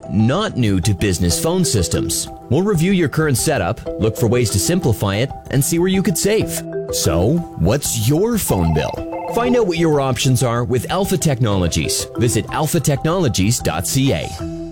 not new to business phone systems. We'll review your current setup, look for ways to simplify it, and see where you could save. So, what's your phone bill? Find out what your options are with Alpha Technologies. Visit alphatechnologies.ca.